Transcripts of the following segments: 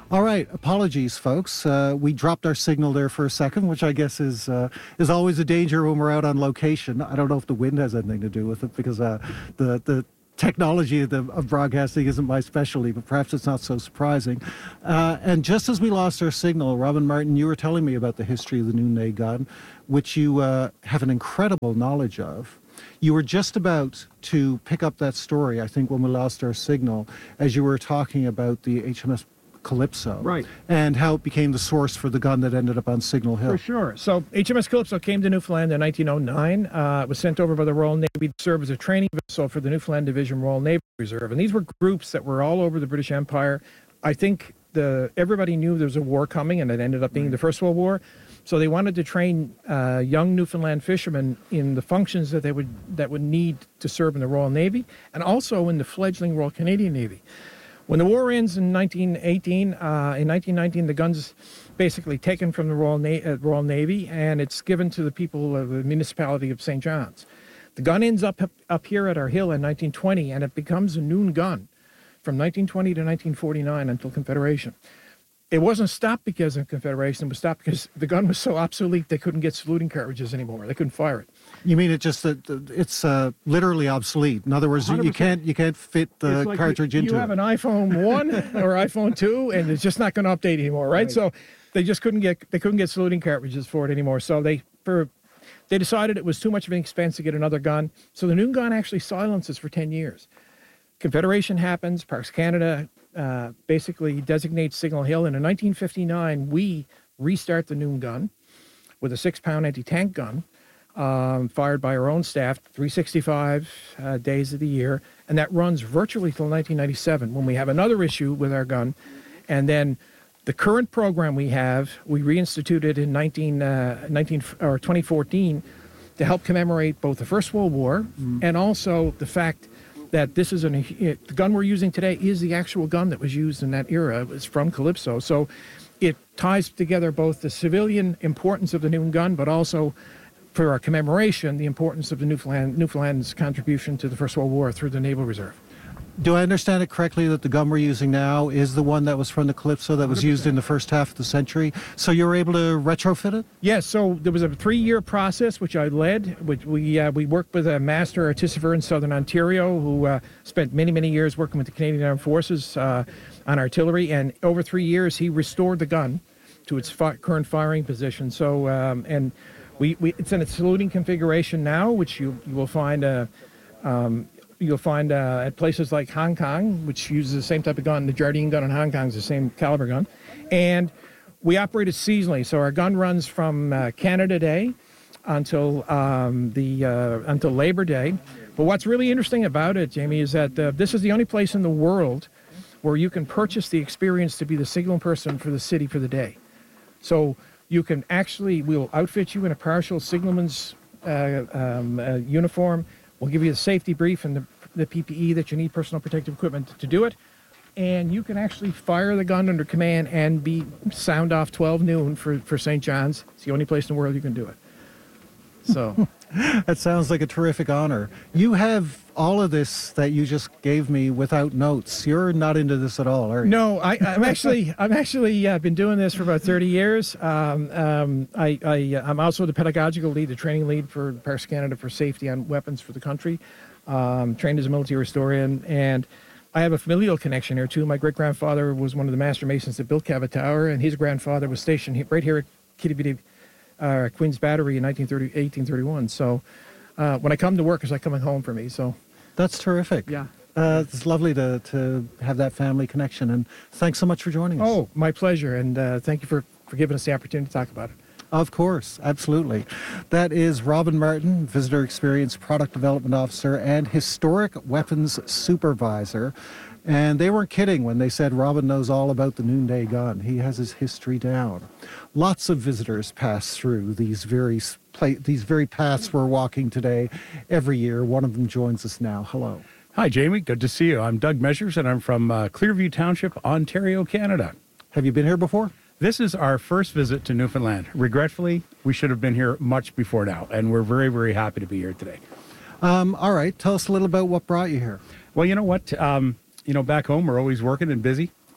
All right, apologies, folks. We dropped our signal there for a second, which I guess is always a danger when we're out on location. I don't know if the wind has anything to do with it, because the technology of broadcasting isn't my specialty, but perhaps it's not so surprising. And just as we lost our signal, Robin Martin, you were telling me about the history of the Noonday gun, which you have an incredible knowledge of. You were just about to pick up that story, I think, when we lost our signal, as you were talking about the HMS Calypso, right, and how it became the source for the gun that ended up on Signal Hill. For sure. So HMS Calypso came to Newfoundland in 1909. It was sent over by the Royal Navy to serve as a training vessel for the Newfoundland Division Royal Naval Reserve. And these were groups that were all over the British Empire. I think everybody knew there was a war coming, and it ended up being the First World War. So they wanted to train young Newfoundland fishermen in the functions that would need to serve in the Royal Navy, and also in the fledgling Royal Canadian Navy. When the war ends in 1918, in 1919, the gun's basically taken from the Royal Navy, and it's given to the people of the municipality of St. John's. The gun ends up here at our hill in 1920, and it becomes a noon gun from 1920 to 1949 until Confederation. It wasn't stopped because of Confederation. It was stopped because the gun was so obsolete they couldn't get saluting cartridges anymore. They couldn't fire it. You mean it's literally obsolete? In other words, 100%. you can't fit the cartridge into it. You have an iPhone 1 or iPhone 2, and it's just not going to update anymore, right? So they just couldn't get saluting cartridges for it anymore. So they decided it was too much of an expense to get another gun. So the noon gun actually silences for 10 years. Confederation happens. Parks Canada basically designates Signal Hill, and in 1959 we restart the noon gun with a 6-pound anti-tank gun fired by our own staff 365 days of the year, and that runs virtually till 1997 when we have another issue with our gun. And then the current program we reinstituted in 2014 to help commemorate both the First World War and also the fact that this is the gun we're using today is the actual gun that was used in that era. It was from Calypso. So it ties together both the civilian importance of the noon gun, but also for our commemoration, the importance of the Newfoundland's contribution to the First World War through the Naval Reserve. Do I understand it correctly that the gun we're using now is the one that was from the Calypso that was 100%. Used in the first half of the century? So you were able to retrofit it? Yes. So there was a 3-year process which I led. Which we worked with a master artificer in Southern Ontario who spent many, many years working with the Canadian Armed Forces on artillery. And over 3 years, he restored the gun to its current firing position. So and it's in a saluting configuration now, which you will find you'll find at places like Hong Kong, which uses the same type of gun. The Jardine gun in Hong Kong is the same caliber gun. And we operate it seasonally. So our gun runs from Canada Day until Labor Day. But what's really interesting about it, Jamie, is that this is the only place in the world where you can purchase the experience to be the signal person for the city for the day. So you can we'll outfit you in a partial signalman's uniform. We'll give you the safety brief and the PPE that you need, personal protective equipment to do it. And you can actually fire the gun under command and sound off 12 noon for St. John's. It's the only place in the world you can do it. So that sounds like a terrific honor. You have all of this that you just gave me without notes. You're not into this at all, are you? No, I'm actually been doing this for about 30 years. I'm also the pedagogical lead, the training lead for Parks Canada for safety on weapons for the country. Trained as a military historian, and I have a familial connection here too. My great-grandfather was one of the master masons that built Cabot Tower, and his grandfather was stationed right here at Quidi Queen's Battery in 1831. So when I come to work, it's like coming home for me. So that's terrific. Yeah. It's lovely to have that family connection, and thanks so much for joining us. Oh, my pleasure, and thank you for giving us the opportunity to talk about it. Of course, absolutely. That is Robin Martin, Visitor Experience Product Development Officer and Historic Weapons Supervisor. And they weren't kidding when they said Robin knows all about the Noonday gun. He has his history down. Lots of visitors pass through these very paths we're walking today every year. One of them joins us now. Hello. Hi, Jamie. Good to see you. I'm Doug Measures, and I'm from Clearview Township, Ontario, Canada. Have you been here before? This is our first visit to Newfoundland. Regretfully, we should have been here much before now, and we're very, very happy to be here today. All right. Tell us a little about what brought you here. Well, you know what? Back home, we're always working and busy,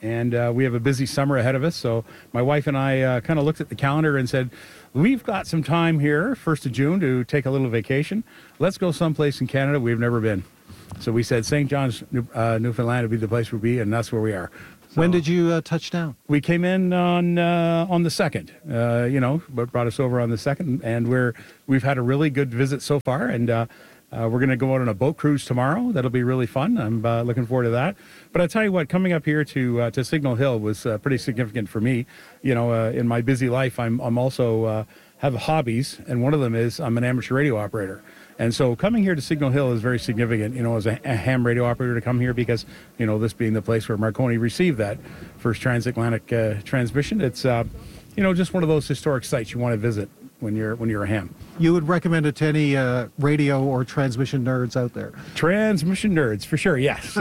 and we have a busy summer ahead of us. So my wife and I kind of looked at the calendar and said, we've got some time here, 1st of June, to take a little vacation. Let's go someplace in Canada we've never been. So we said St. John's, Newfoundland would be the place we'll be, and that's where we are. So When did you touch down? we came in on the 2nd, but brought us over on the 2nd, and we've had a really good visit so far, and we're going to go out on a boat cruise tomorrow. That'll be really fun. I'm looking forward to that. But I tell you what, coming up here to Signal Hill was pretty significant for me. In my busy life, I'm also have hobbies, and one of them is I'm an amateur radio operator. And so coming here to Signal Hill is very significant, as a ham radio operator to come here because, this being the place where Marconi received that first transatlantic transmission. It's, just one of those historic sites you want to visit when you're a ham. You would recommend it to any radio or transmission nerds out there? Transmission nerds, for sure, yes.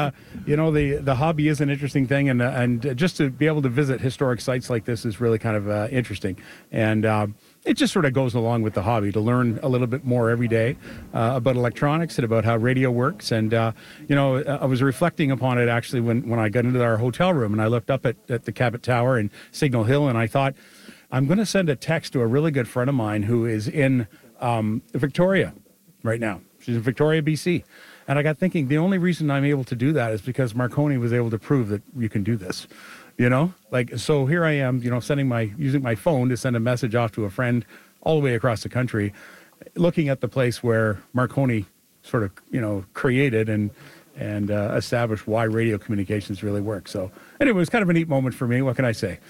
The hobby is an interesting thing, and just to be able to visit historic sites like this is really kind of interesting. And it just sort of goes along with the hobby to learn a little bit more every day about electronics and about how radio works. And, I was reflecting upon it actually when I got into our hotel room and I looked up at the Cabot Tower in Signal Hill, and I thought, I'm going to send a text to a really good friend of mine who is in Victoria right now. She's in Victoria, BC. And I got thinking, the only reason I'm able to do that is because Marconi was able to prove that you can do this. So here I am, using my phone to send a message off to a friend all the way across the country, looking at the place where Marconi sort of, created and established why radio communications really work. So anyway, it was kind of a neat moment for me. What can I say?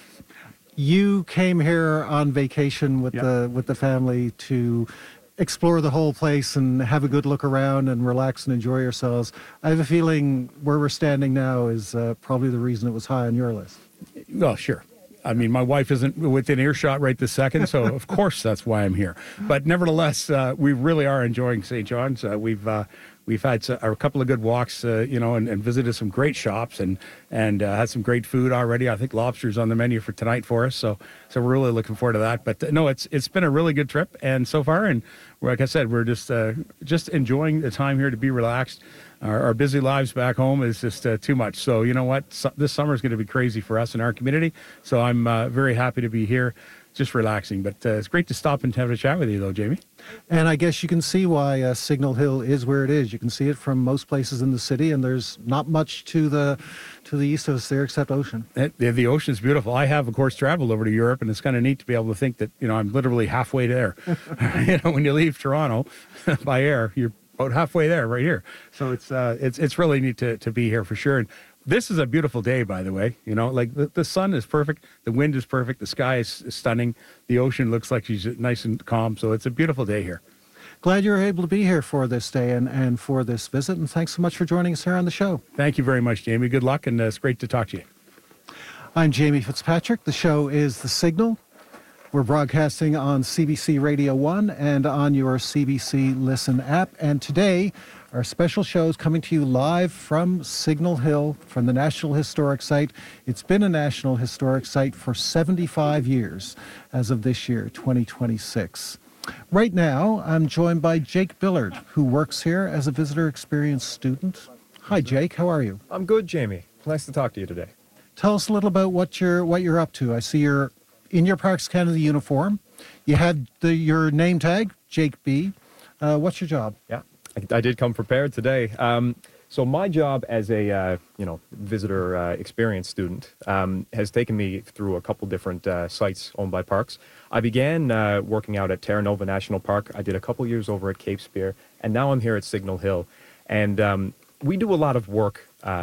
You came here on vacation with the family to explore the whole place and have a good look around and relax and enjoy yourselves. I have a feeling where we're standing now is probably the reason it was high on your list. Well, sure. I mean, my wife isn't within earshot right this second, so of course that's why I'm here. But nevertheless, we really are enjoying St. John's. We've had a couple of good walks, and visited some great shops and had some great food already. I think lobster's on the menu for tonight for us, so we're really looking forward to that. But no, it's been a really good trip, and so far, and like I said, we're just enjoying the time here to be relaxed. Our busy lives back home is just too much. So you know what? This summer is going to be crazy for us in our community. So I'm very happy to be here, just relaxing. But it's great to stop and have a chat with you, though, Jamie. And I guess you can see why Signal Hill is where it is. You can see it from most places in the city, and there's not much to the east of us there except ocean. The ocean's beautiful. I have, of course, traveled over to Europe, and it's kind of neat to be able to think that I'm literally halfway there. When you leave Toronto by air, you're about halfway there, right here. So it's really neat to be here for sure. And this is a beautiful day, by the way. The sun is perfect, the wind is perfect, the sky is stunning, the ocean looks like she's nice and calm. So it's a beautiful day here. Glad you were able to be here for this day and for this visit. And thanks so much for joining us here on the show. Thank you very much, Jamie. Good luck, and it's great to talk to you. I'm Jamie Fitzpatrick. The show is The Signal. We're broadcasting on CBC Radio 1 and on your CBC Listen app. And today, our special show is coming to you live from Signal Hill, from the National Historic Site. It's been a National Historic Site for 75 years as of this year, 2026. Right now, I'm joined by Jake Billard, who works here as a visitor experience student. Hi, Jake. How are you? I'm good, Jamie. Nice to talk to you today. Tell us a little about what you're up to. I see you're in your Parks Canada uniform. You have your name tag, Jake B. What's your job? Yeah, I did come prepared today. So my job as a visitor experience student has taken me through a couple different sites owned by parks. I began working out at Terra Nova National Park. I did a couple years over at Cape Spear, and now I'm here at Signal Hill. And we do a lot of work,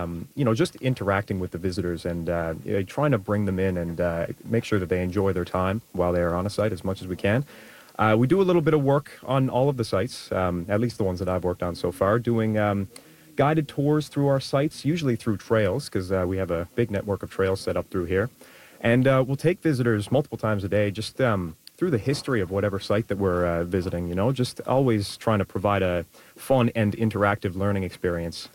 just interacting with the visitors and trying to bring them in and make sure that they enjoy their time while they are on a site as much as we can. We do a little bit of work on all of the sites, at least the ones that I've worked on so far, doing guided tours through our sites, usually through trails, because we have a big network of trails set up through here. And we'll take visitors multiple times a day, just through the history of whatever site that we're visiting, just always trying to provide a fun and interactive learning experience.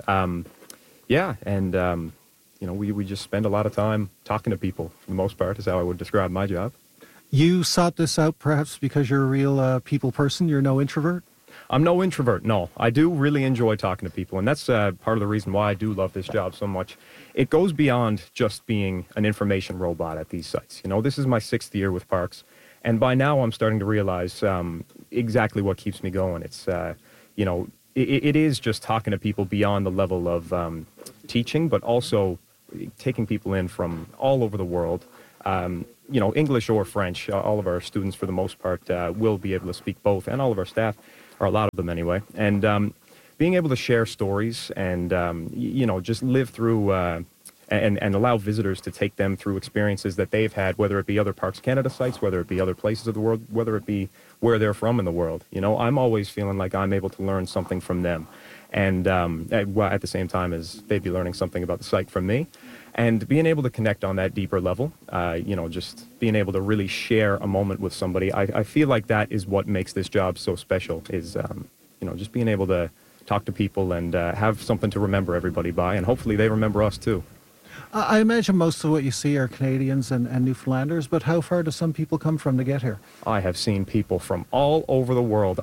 We just spend a lot of time talking to people, for the most part, is how I would describe my job. You sought this out perhaps because you're a real people person. You're no introvert? I'm no introvert, no. I do really enjoy talking to people, and that's part of the reason why I do love this job so much. It goes beyond just being an information robot at these sites. You know, this is my 6th year with Parks, and by now I'm starting to realize exactly what keeps me going. It's, you know, it is just talking to people beyond the level of teaching, but also taking people in from all over the world. You know, English or French, all of our students for the most part will be able to speak both, and all of our staff, or a lot of them anyway. And being able to share stories and, you know, just live through and allow visitors to take them through experiences that they've had, whether it be other Parks Canada sites, whether it be other places of the world, whether it be where they're from in the world. You know, I'm always feeling like I'm able to learn something from them. And at the same time as they'd be learning something about the site from me. And being able to connect on that deeper level, you know, just being able to really share a moment with somebody, I feel like that is what makes this job so special, is, you know, just being able to talk to people and have something to remember everybody by, and hopefully they remember us too. I imagine most of what you see are Canadians and Newfoundlanders, but how far do some people come from to get here? I have seen people from all over the world.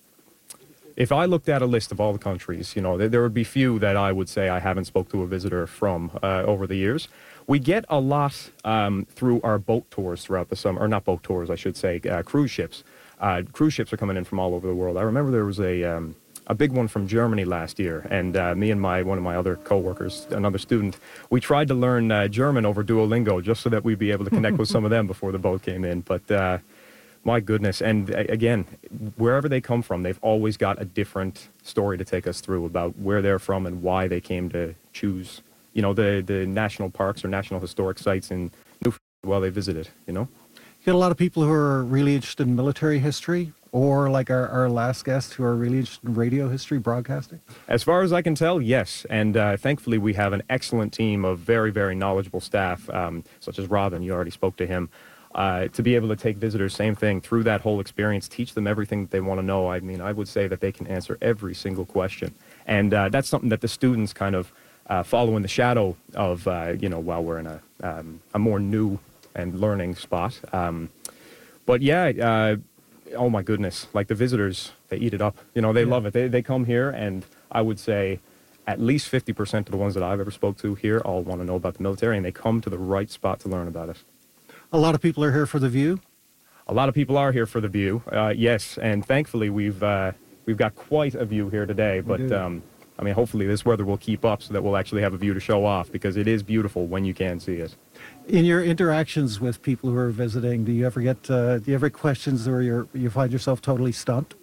If I looked at a list of all the countries, you know, there would be few that I would say I haven't spoke to a visitor from over the years. We get a lot through our boat tours throughout the summer, or not boat tours, I should say, cruise ships. Cruise ships are coming in from all over the world. I remember there was a big one from Germany last year, and me and one of my other coworkers, another student, we tried to learn German over Duolingo just so that we'd be able to connect with some of them before the boat came in. But my goodness. And again, wherever they come from, they've always got a different story to take us through about where they're from and why they came to choose, you know, the national parks or national historic sites in Newfoundland while they visited, you know. You get a lot of people who are really interested in military history, or like our last guest, who are really interested in radio history, broadcasting? As far as I can tell, yes. And thankfully, we have an excellent team of very, very knowledgeable staff, such as Robin. You already spoke to him. To be able to take visitors, same thing, through that whole experience, teach them everything that they want to know. I mean, I would say that they can answer every single question. And that's something that the students kind of follow in the shadow of, you know, while we're in a more new and learning spot. But yeah, oh my goodness, like the visitors, they eat it up. You know, they love it. They come here, and I would say at least 50% of the ones that I've ever spoke to here all want to know about the military, and they come to the right spot to learn about it. A lot of people are here for the view. A lot of people are here for the view, yes, and thankfully we've got quite a view here today. But I mean, hopefully this weather will keep up so that we'll actually have a view to show off, because it is beautiful when you can see it. In your interactions with people who are visiting, do you ever get questions where you find yourself totally stumped?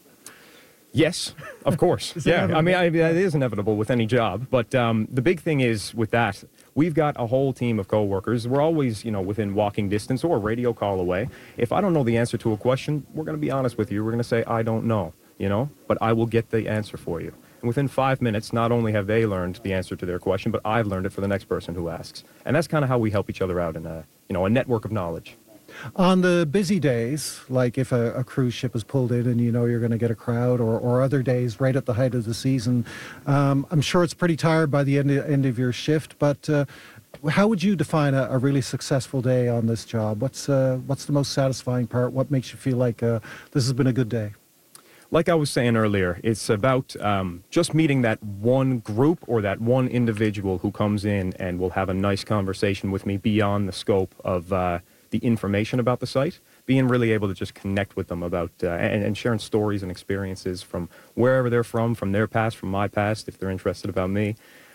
Yes, of course. Yeah, I mean, it is inevitable with any job. But the big thing is with that, we've got a whole team of coworkers. We're always, you know, within walking distance or a radio call away. If I don't know the answer to a question, we're going to be honest with you. We're going to say, I don't know, you know, but I will get the answer for you. And within 5 minutes, not only have they learned the answer to their question, but I've learned it for the next person who asks. And that's kind of how we help each other out in a network of knowledge. On the busy days, like if a cruise ship is pulled in and you know you're going to get a crowd, or other days right at the height of the season, I'm sure it's pretty tired by the end of your shift, but how would you define a really successful day on this job? What's the most satisfying part? What makes you feel like this has been a good day? Like I was saying earlier, it's about just meeting that one group or that one individual who comes in and will have a nice conversation with me beyond the scope of the information about the site, being really able to just connect with them about and sharing stories and experiences from wherever they're from their past, from my past, if they're interested about me,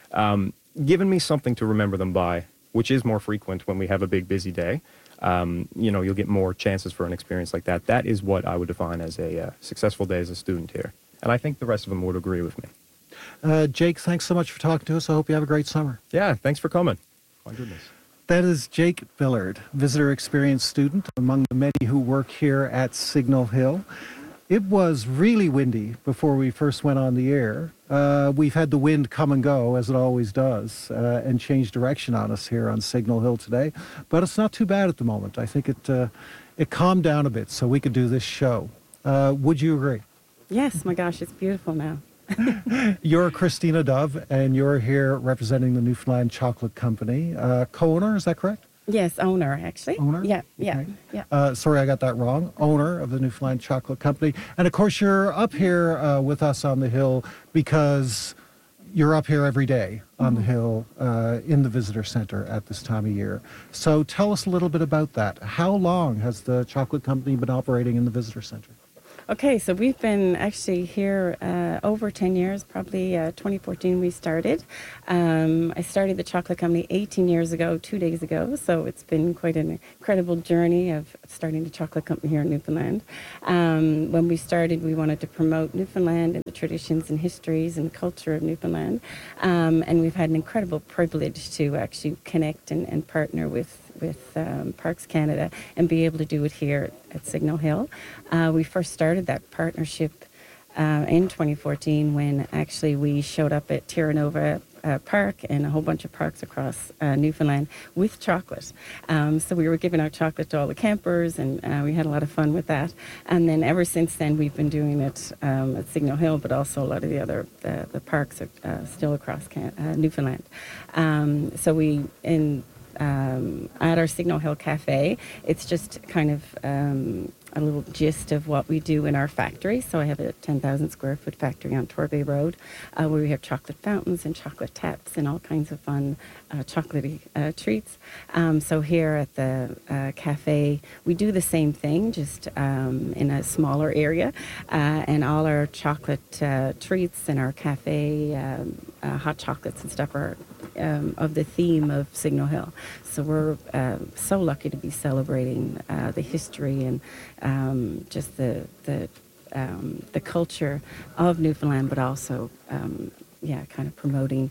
giving me something to remember them by, which is more frequent when we have a big, busy day. You know, you'll get more chances for an experience like that. That is what I would define as a successful day as a student here. And I think the rest of them would agree with me. Jake, thanks so much for talking to us. I hope you have a great summer. Yeah, thanks for coming. My goodness. That is Jake Billard, visitor experience student among the many who work here at Signal Hill. It was really windy before we first went on the air. We've had the wind come and go, as it always does, and change direction on us here on Signal Hill today. But it's not too bad at the moment. I think it calmed down a bit so we could do this show. Would you agree? Yes, my gosh, it's beautiful now. You're Christina Dove, and you're here representing the Newfoundland Chocolate Company. Co-owner, is that correct? Yes, owner, actually. Owner? Yeah, yeah, Okay. yeah. Sorry, I got that wrong. Owner of the Newfoundland Chocolate Company. And of course, you're up here with us on the Hill because you're up here every day on the Hill in the visitor center at this time of year. So tell us a little bit about that. How long has the chocolate company been operating in the visitor center? Okay, so we've been actually here over 10 years, probably 2014 we started. I started the chocolate company 18 years ago, 2 days ago, so it's been quite an incredible journey of starting the chocolate company here in Newfoundland. When we started, we wanted to promote Newfoundland and the traditions and histories and culture of Newfoundland, and we've had an incredible privilege to actually connect and partner with Parks Canada and be able to do it here at Signal Hill. We first started that partnership in 2014 when actually we showed up at Terranova Park and a whole bunch of parks across Newfoundland with chocolate. So we were giving out chocolate to all the campers, and we had a lot of fun with that. And then ever since then, we've been doing it at Signal Hill, but also a lot of the other the parks are still across Newfoundland. So we at our Signal Hill Cafe, it's just kind of a little gist of what we do in our factory. So I have a 10,000 square foot factory on Torbay Road where we have chocolate fountains and chocolate taps and all kinds of fun chocolatey treats. So here at the cafe, we do the same thing, just in a smaller area. And all our chocolate treats and our cafe hot chocolates and stuff are of the theme of Signal Hill. So we're so lucky to be celebrating the history and just the culture of Newfoundland, but also kind of promoting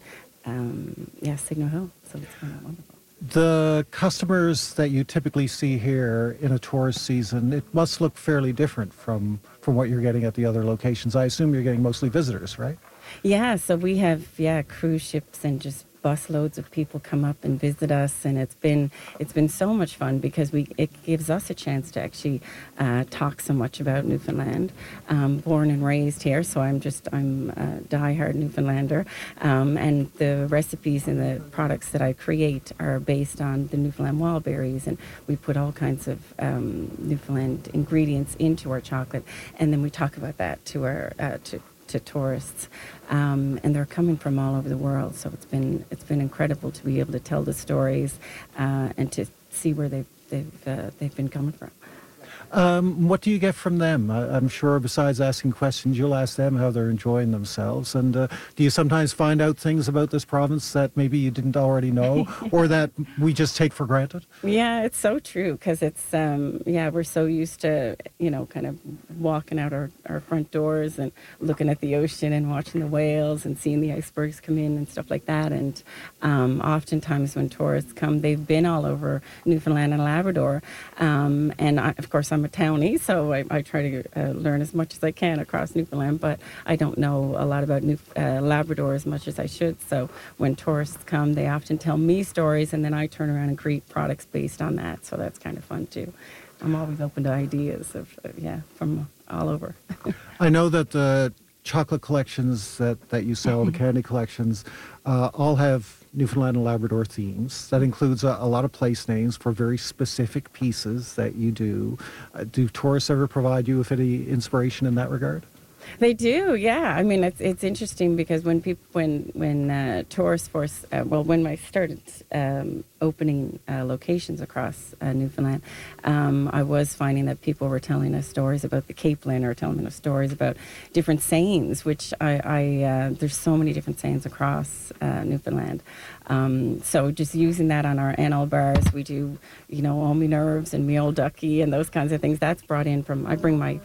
Signal Hill. So it's kind of wonderful. The customers that you typically see here in a tourist season, it must look fairly different from what you're getting at the other locations. I assume you're getting mostly visitors, right? Yeah, so we have cruise ships and just busloads of people come up and visit us, and it's been so much fun because it gives us a chance to actually talk so much about Newfoundland. Born and raised here, so I'm a diehard Newfoundlander, and the recipes and the products that I create are based on the Newfoundland wild berries, and we put all kinds of Newfoundland ingredients into our chocolate, and then we talk about that to our to tourists, and they're coming from all over the world. So it's been incredible to be able to tell the stories and to see where they've been coming from. What do you get from them? I'm sure besides asking questions, you'll ask them how they're enjoying themselves. And do you sometimes find out things about this province that maybe you didn't already know or that we just take for granted? Yeah, it's so true because it's, we're so used to, kind of walking out our front doors and looking at the ocean and watching the whales and seeing the icebergs come in and stuff like that. And oftentimes when tourists come, they've been all over Newfoundland and Labrador. Of course, I'm a townie, so I try to learn as much as I can across Newfoundland, but I don't know a lot about Labrador as much as I should. So when tourists come, they often tell me stories, and then I turn around and create products based on that. So that's kind of fun too. I'm always open to ideas from all over. I know that the chocolate collections that you sell, the candy collections, all have Newfoundland and Labrador themes. That includes a lot of place names for very specific pieces that you do. Do tourists ever provide you with any inspiration in that regard? They do, yeah. I mean, it's interesting because when tourists force, when I started opening locations across Newfoundland, I was finding that people were telling us stories about the Capeland or telling us stories about different sayings, which there's so many different sayings across Newfoundland. So just using that on our annual bars, we do, all me nerves and me old ducky and those kinds of things. That's brought in from, I bring my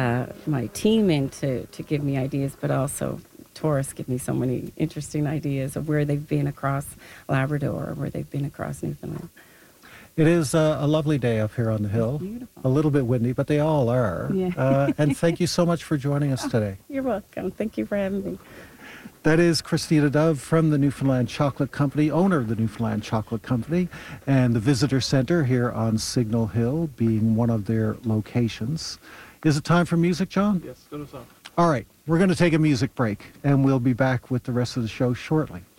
team in to give me ideas, but also tourists give me so many interesting ideas of where they've been across Labrador or where they've been across Newfoundland. It is a lovely day up here on the hill. Beautiful. A little bit windy, but they all are. Yeah. And thank you so much for joining us today. You're welcome. Thank you for having me. That is Christina Dove from the Newfoundland Chocolate Company, owner of the Newfoundland Chocolate Company, and the Visitor Center here on Signal Hill being one of their locations. Is it time for music, John? Yes, go to song. All right, we're going to take a music break, and we'll be back with the rest of the show shortly.